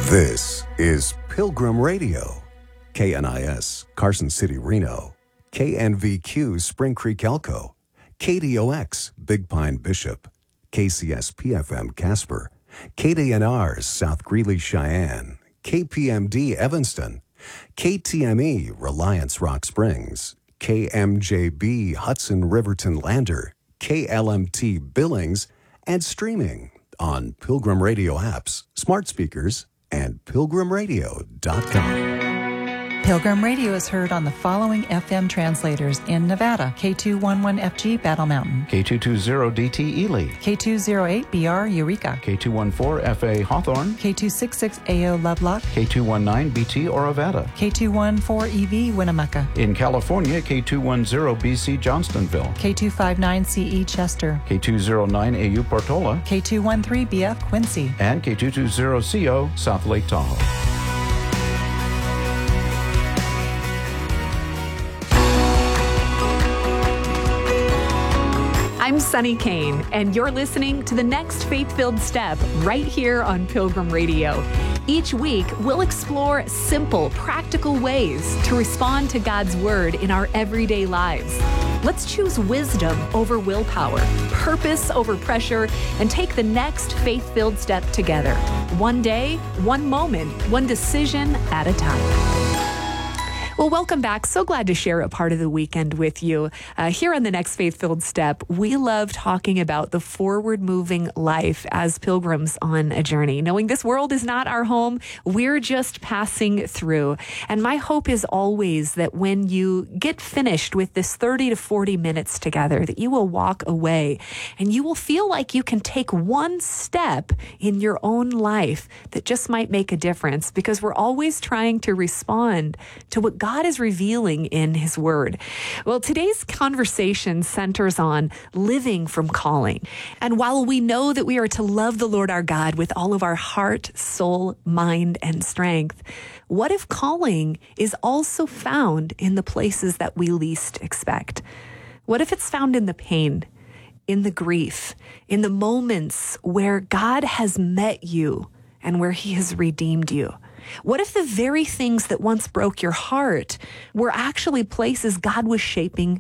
This is Pilgrim Radio, KNIS, Carson City, Reno, KNVQ, Spring Creek, Elko, KDOX, Big Pine, Bishop, KCS-PFM, Casper, KDNR, South Greeley, Cheyenne, KPMD, Evanston, KTME, Reliance, Rock Springs, KMJB, Hudson, Riverton, Lander, KLMT, Billings, and streaming on Pilgrim Radio apps, smart speakers, and pilgrimradio.com. Pilgrim Radio is heard on the following FM translators in Nevada: K211FG Battle Mountain, K220DT Ely, K208BR Eureka, K214FA Hawthorne, K266AO Lovelock, K219BT Orovada. K214EV Winnemucca, In California, K210BC Johnstonville, K259CE Chester, K209AU Portola, K213BF Quincy. and K220CO South Lake Tahoe. I'm Sunny Kane, and you're listening to the next Faith-Filled Step right here on Pilgrim Radio. Each week, we'll explore simple, practical ways to respond to God's Word in our everyday lives. Let's choose wisdom over willpower, purpose over pressure, and take the next faith-filled step together. One day, one moment, one decision at a time. Well, welcome back. So glad to share a part of the weekend with you. Here on the next Faith-Filled Step, we love talking about the forward-moving life as pilgrims on a journey. Knowing this world is not our home, we're just passing through. And my hope is always that when you get finished with this 30 to 40 minutes together, that you will walk away and you will feel like you can take one step in your own life that just might make a difference, because we're always trying to respond to what God is revealing in His Word. Well, today's conversation centers on living from calling. And while we know that we are to love the Lord our God with all of our heart, soul, mind, and strength, what if calling is also found in the places that we least expect? What if it's found in the pain, in the grief, in the moments where God has met you and where He has redeemed you? What if the very things that once broke your heart were actually places God was shaping